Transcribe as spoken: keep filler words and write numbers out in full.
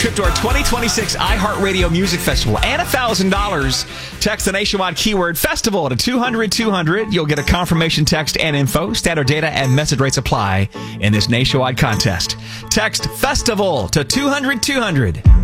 trip to our twenty twenty-six iHeartRadio Music Festival and one thousand dollars. Text the nationwide keyword festival to two hundred two hundred. You'll get a confirmation text and info. Standard data and message rates apply in this nationwide contest. Text festival to two hundred two hundred.